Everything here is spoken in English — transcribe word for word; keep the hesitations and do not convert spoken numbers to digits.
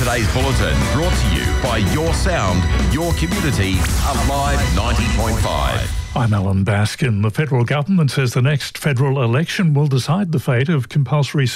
today's bulletin, brought to you by Your Sound, Your Community, Alive ninety point five. I'm Alan Baskin. The federal government says the next federal election will decide the fate of compulsory